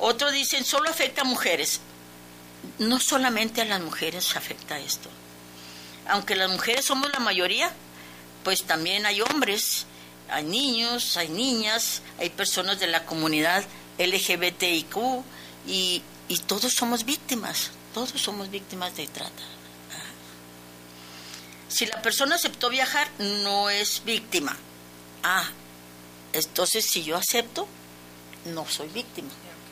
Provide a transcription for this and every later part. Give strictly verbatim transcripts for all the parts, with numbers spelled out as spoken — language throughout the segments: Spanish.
Otros dicen, solo afecta a mujeres. No solamente a las mujeres afecta esto. Aunque las mujeres somos la mayoría, pues también hay hombres, hay niños, hay niñas, hay personas de la comunidad L G B T I Q y, y todos somos víctimas, todos somos víctimas de trata. Si la persona aceptó viajar, no es víctima. Ah, entonces si yo acepto, no soy víctima.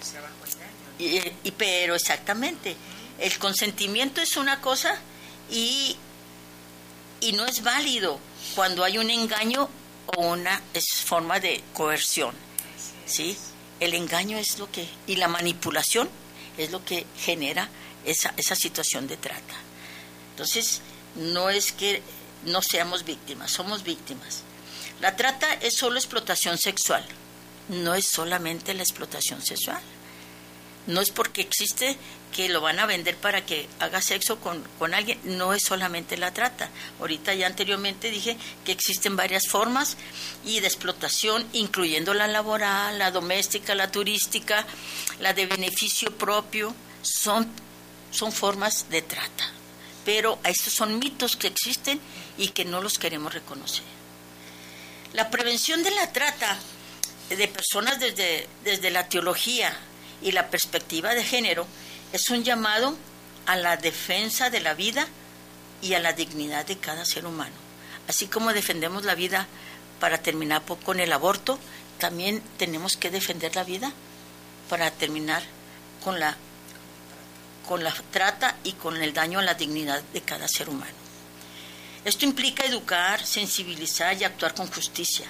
Y, y, pero exactamente, el consentimiento es una cosa y, y no es válido cuando hay un engaño o una es forma de coerción, ¿sí? El engaño es lo que, y la manipulación es lo que genera esa, esa situación de trata. Entonces, no es que no seamos víctimas, somos víctimas. La trata es solo explotación sexual, no es solamente la explotación sexual. No es porque existe que lo van a vender para que haga sexo con, con alguien, no es solamente la trata. Ahorita ya anteriormente dije que existen varias formas y de explotación, incluyendo la laboral, la doméstica, la turística, la de beneficio propio, son, son formas de trata. Pero estos son mitos que existen y que no los queremos reconocer. La prevención de la trata de personas desde, desde la teología y la perspectiva de género es un llamado a la defensa de la vida y a la dignidad de cada ser humano. Así como defendemos la vida para terminar con el aborto, también tenemos que defender la vida para terminar con la, con la trata y con el daño a la dignidad de cada ser humano. Esto implica educar, sensibilizar y actuar con justicia.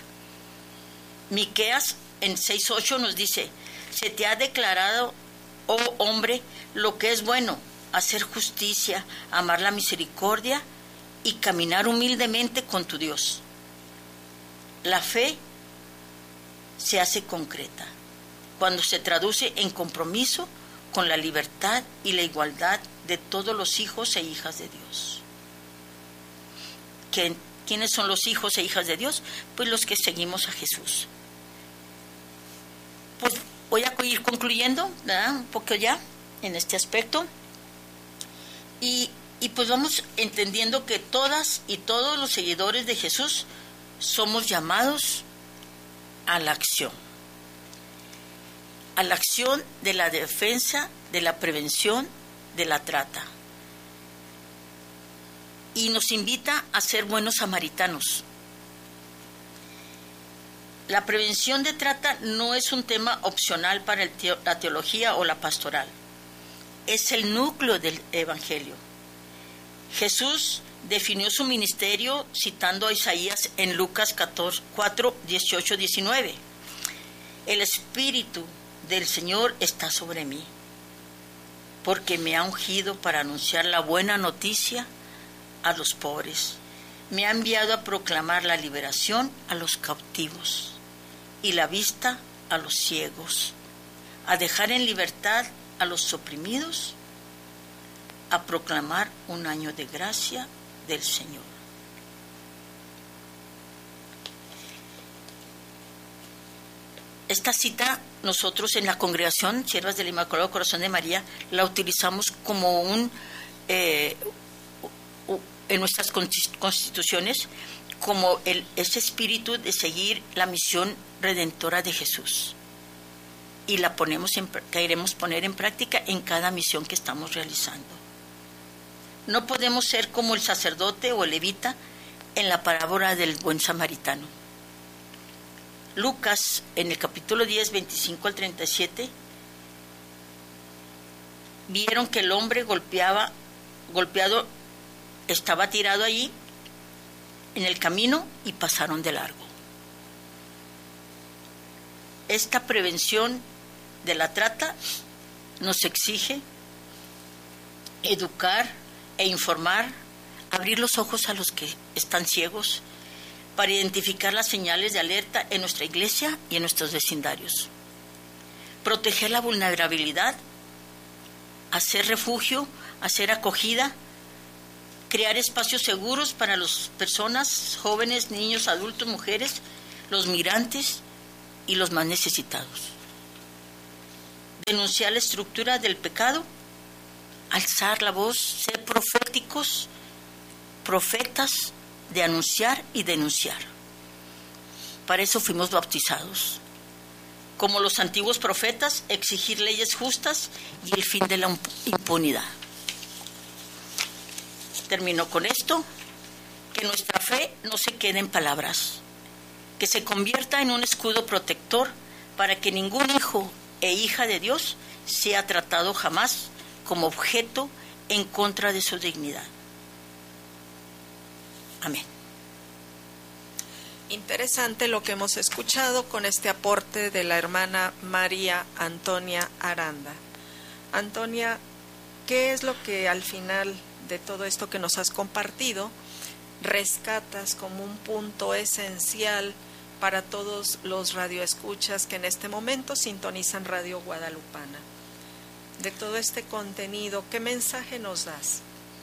Miqueas en seis ocho nos dice: se te ha declarado, oh hombre, lo que es bueno, hacer justicia, amar la misericordia y caminar humildemente con tu Dios. La fe se hace concreta cuando se traduce en compromiso con la libertad y la igualdad de todos los hijos e hijas de Dios. ¿Quiénes son los hijos e hijas de Dios? Pues los que seguimos a Jesús. Pues voy a ir concluyendo, ¿verdad? Un poco ya en este aspecto. Y, y pues vamos entendiendo que todas y todos los seguidores de Jesús somos llamados a la acción. A la acción de la defensa, de la prevención, de la trata. Y nos invita a ser buenos samaritanos. La prevención de trata no es un tema opcional para el teo, la teología o la pastoral. Es el núcleo del Evangelio. Jesús definió su ministerio citando a Isaías en Lucas cuatro, dieciocho, diecinueve. El Espíritu del Señor está sobre mí, porque me ha ungido para anunciar la buena noticia a los pobres. Me ha enviado a proclamar la liberación a los cautivos y la vista a los ciegos, a dejar en libertad a los oprimidos, a proclamar un año de gracia del Señor. Esta cita nosotros en la congregación Siervas del Inmaculado Corazón de María la utilizamos como un eh, en nuestras constituciones como el, ese espíritu de seguir la misión redentora de Jesús, y la ponemos en, queremos poner en práctica en cada misión que estamos realizando. No podemos ser como el sacerdote o el levita en la parábola del buen samaritano. Lucas en el capítulo diez, veinticinco al treinta y siete, vieron que el hombre golpeaba, golpeado estaba tirado allí en el camino y pasaron de largo. Esta prevención de la trata nos exige educar e informar, abrir los ojos a los que están ciegos para identificar las señales de alerta en nuestra iglesia y en nuestros vecindarios, proteger la vulnerabilidad, hacer refugio, hacer acogida, crear espacios seguros para las personas, jóvenes, niños, adultos, mujeres, los migrantes y los más necesitados. denunciar la estructura del pecado, alzar la voz, ser proféticos, profetas de anunciar y denunciar. Para eso fuimos bautizados. Como los antiguos profetas, exigir leyes justas y el fin de la impunidad. Termino con esto, que nuestra fe no se quede en palabras, que se convierta en un escudo protector para que ningún hijo e hija de Dios sea tratado jamás como objeto en contra de su dignidad. Amén. Interesante lo que hemos escuchado con este aporte de la hermana María Antonia Aranda. Antonia, ¿qué es lo que al final de todo esto que nos has compartido rescatas como un punto esencial para todos los radioescuchas que en este momento sintonizan Radio Guadalupana? De todo este contenido, ¿qué mensaje nos das?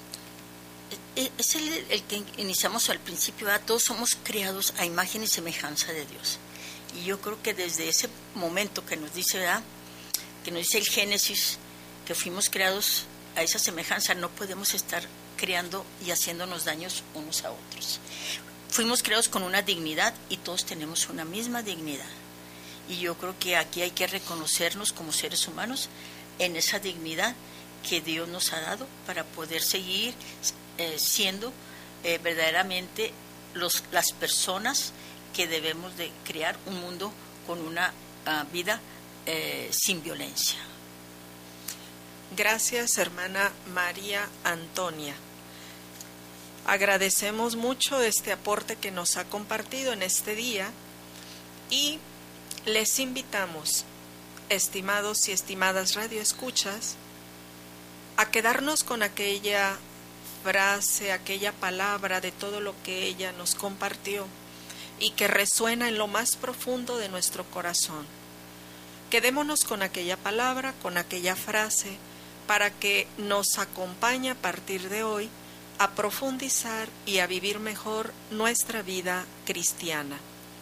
Es el, el que iniciamos al principio, ¿verdad? Todos somos creados a imagen y semejanza de Dios. Y yo creo que desde ese momento que nos dice, ¿verdad? Que nos dice el Génesis, que fuimos creados a esa semejanza, no podemos estar creando y haciéndonos daños unos a otros. Fuimos creados con una dignidad y todos tenemos una misma dignidad. Y yo creo que aquí hay que reconocernos como seres humanos en esa dignidad que Dios nos ha dado para poder seguir eh, siendo eh, verdaderamente los, las personas que debemos de crear un mundo con una uh, vida eh, sin violencia. Gracias, hermana María Antonia. Agradecemos mucho este aporte que nos ha compartido en este día y les invitamos, estimados y estimadas radioescuchas, a quedarnos con aquella frase, aquella palabra de todo lo que ella nos compartió y que resuena en lo más profundo de nuestro corazón. Quedémonos con aquella palabra, con aquella frase, para que nos acompañe a partir de hoy a profundizar y a vivir mejor nuestra vida cristiana.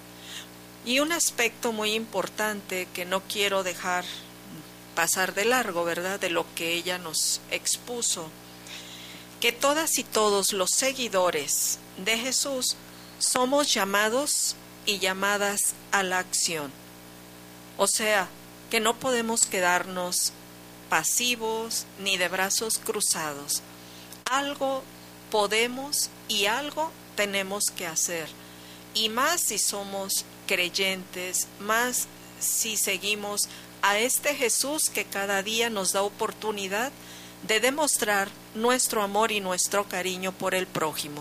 Y un aspecto muy importante que no quiero dejar pasar de largo, ¿verdad?, de lo que ella nos expuso, que todas y todos los seguidores de Jesús somos llamados y llamadas a la acción. O sea, que no podemos quedarnos pasivos ni de brazos cruzados. Algo podemos y algo tenemos que hacer. Y más si somos creyentes, más si seguimos a este Jesús que cada día nos da oportunidad de demostrar nuestro amor y nuestro cariño por el prójimo.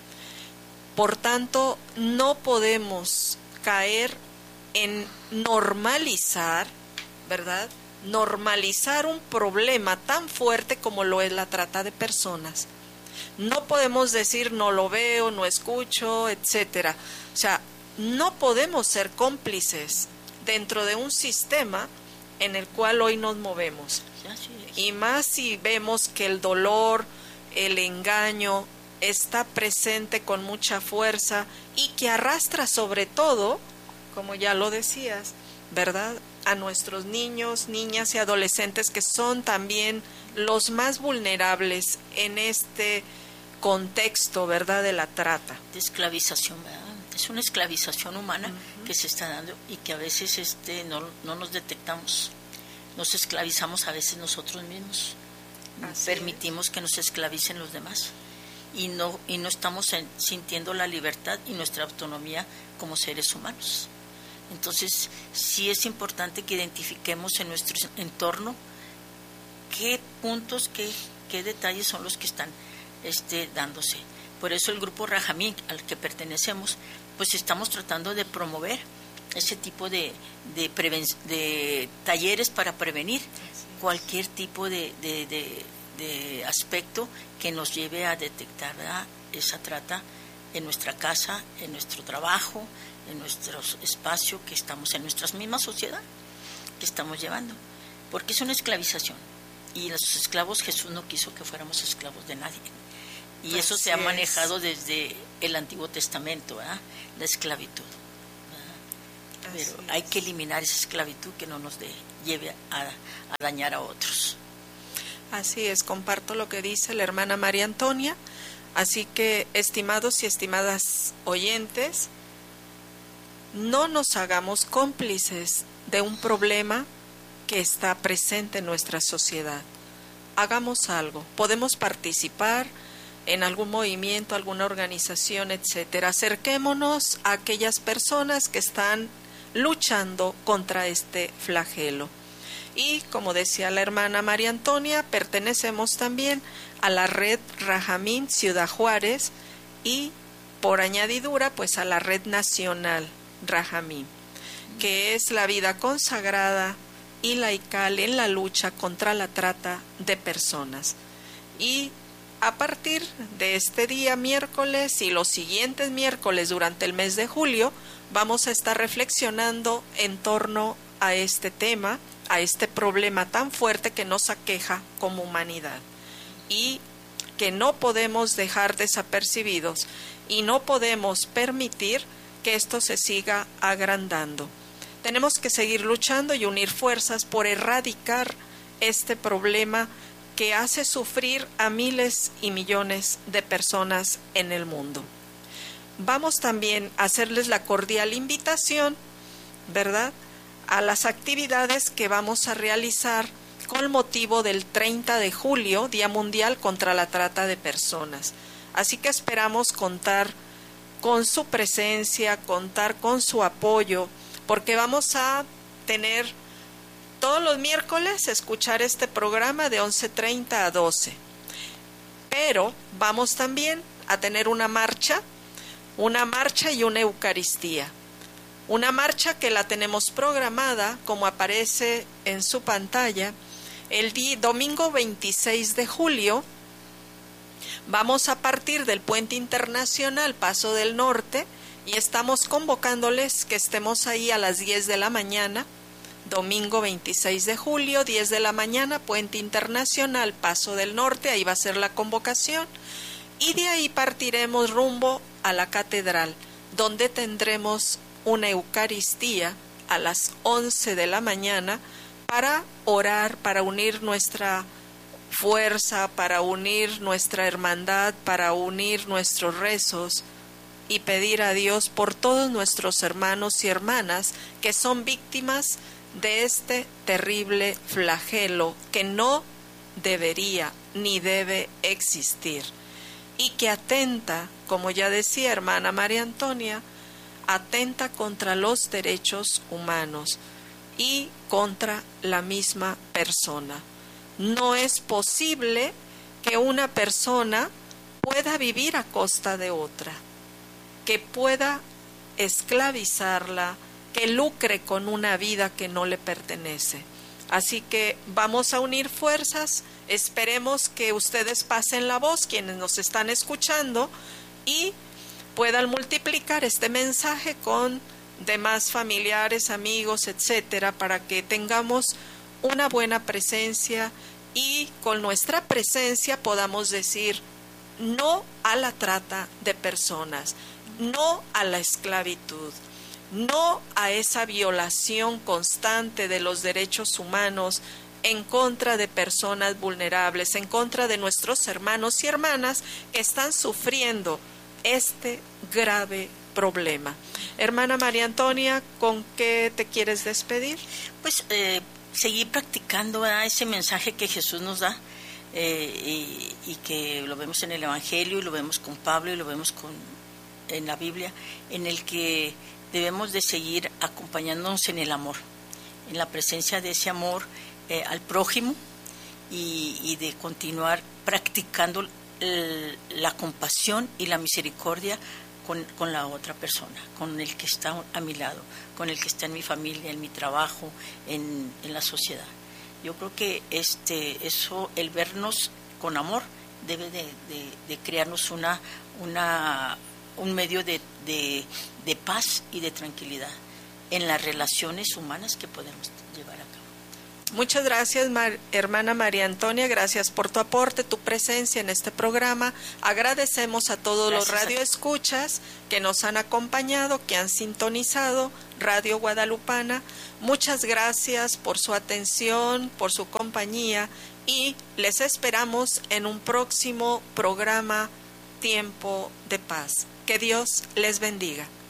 Por tanto, no podemos caer en normalizar, ¿verdad?, normalizar un problema tan fuerte como lo es la trata de personas. No podemos decir no lo veo, no escucho, etcétera. O sea, no podemos ser cómplices dentro de un sistema en el cual hoy nos movemos. Y más si vemos que el dolor, el engaño está presente con mucha fuerza y que arrastra sobre todo, como ya lo decías, ¿verdad?, a nuestros niños, niñas y adolescentes, que son también los más vulnerables en este contexto, ¿verdad?, de la trata. De esclavización, ¿verdad? Es una esclavización humana uh-huh. que se está dando y que a veces este no, no nos detectamos. Nos esclavizamos a veces nosotros mismos. Así Permitimos es. que nos esclavicen los demás y no, y no estamos en, sintiendo la libertad y nuestra autonomía como seres humanos. Entonces, sí es importante que identifiquemos en nuestro entorno qué puntos, qué, qué detalles son los que están este, dándose. Por eso el grupo Rajamín, al que pertenecemos, pues estamos tratando de promover ese tipo de, de, preven- de talleres para prevenir cualquier tipo de, de, de, de aspecto que nos lleve a detectar, ¿verdad?, esa trata en nuestra casa, en nuestro trabajo, en nuestro espacio que estamos, en nuestra misma sociedad que estamos llevando, porque es una esclavización y los esclavos, Jesús no quiso que fuéramos esclavos de nadie y Así eso se ha manejado es. desde el Antiguo Testamento, ¿verdad?, la esclavitud, ¿verdad? pero hay que eliminar esa esclavitud que no nos de, lleve a, a dañar a otros. Así es, comparto lo que dice la hermana María Antonia. Así que, estimados y estimadas oyentes, no nos hagamos cómplices de un problema que está presente en nuestra sociedad. Hagamos algo, podemos participar en algún movimiento, alguna organización, etcétera. Acerquémonos a aquellas personas que están luchando contra este flagelo. Y, como decía la hermana María Antonia, pertenecemos también a la red Rajamín Ciudad Juárez y, por añadidura, pues a la red nacional Rajamín, que es la vida consagrada y laical en la lucha contra la trata de personas. Y a partir de este día miércoles y los siguientes miércoles durante el mes de julio, vamos a estar reflexionando en torno a este tema, a este problema tan fuerte que nos aqueja como humanidad y que no podemos dejar desapercibidos y no podemos permitir que esto se siga agrandando. Tenemos que seguir luchando y unir fuerzas por erradicar este problema que hace sufrir a miles y millones de personas en el mundo. Vamos también a hacerles la cordial invitación, ¿verdad?, a las actividades que vamos a realizar con motivo del treinta de julio, Día Mundial contra la Trata de Personas. Así que esperamos contar con su presencia, contar con su apoyo, porque vamos a tener todos los miércoles escuchar este programa de once treinta a doce. Pero vamos también a tener una marcha, una marcha y una Eucaristía. Una marcha que la tenemos programada, como aparece en su pantalla, el día, domingo veintiséis de julio. Vamos a partir del Puente Internacional Paso del Norte y estamos convocándoles que estemos ahí a las diez de la mañana, domingo veintiséis de julio, diez de la mañana, Puente Internacional Paso del Norte, ahí va a ser la convocación, y de ahí partiremos rumbo a la catedral, donde tendremos una Eucaristía a las once de la mañana para orar, para unir nuestra fuerza, para unir nuestra hermandad, para unir nuestros rezos y pedir a Dios por todos nuestros hermanos y hermanas que son víctimas de este terrible flagelo que no debería ni debe existir y que atenta, como ya decía hermana María Antonia, atenta contra los derechos humanos y contra la misma persona. No es posible que una persona pueda vivir a costa de otra, que pueda esclavizarla, que lucre con una vida que no le pertenece. Así que vamos a unir fuerzas, esperemos que ustedes pasen la voz, quienes nos están escuchando, y puedan multiplicar este mensaje con demás familiares, amigos, etcétera, para que tengamos una buena presencia y con nuestra presencia podamos decir no a la trata de personas, no a la esclavitud, no a esa violación constante de los derechos humanos en contra de personas vulnerables, en contra de nuestros hermanos y hermanas que están sufriendo este grave problema. Hermana María Antonia, ¿con qué te quieres despedir? Pues eh, seguir practicando, ¿verdad?, ese mensaje que Jesús nos da eh, y, y que lo vemos en el Evangelio y lo vemos con Pablo y lo vemos con, en la Biblia, en el que debemos de seguir acompañándonos en el amor, en la presencia de ese amor eh, al prójimo y, y de continuar practicando el, la compasión y la misericordia Con, con la otra persona, con el que está a mi lado, con el que está en mi familia, en mi trabajo, en, en la sociedad. Yo creo que este, eso, el vernos con amor, debe de, de, de crearnos una, una, un medio de, de, de paz y de tranquilidad en las relaciones humanas que podemos llevar a cabo. Muchas gracias, Mar- hermana María Antonia, gracias por tu aporte, tu presencia en este programa. Agradecemos a todos gracias los radioescuchas que nos han acompañado, que han sintonizado Radio Guadalupana. Muchas gracias por su atención, por su compañía y les esperamos en un próximo programa Tiempo de Paz. Que Dios les bendiga.